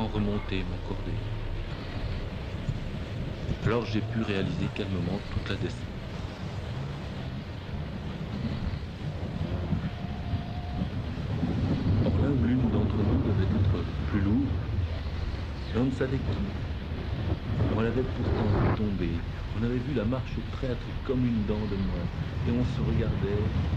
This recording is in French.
remonter ma cordée. Alors j'ai pu réaliser calmement toute la descente. Or l'un ou l'une d'entre nous devait être plus lourd, et on ne savait qui. On l'avait pourtant vu tomber, on avait vu la marche traître comme une dent de main, et on se regardait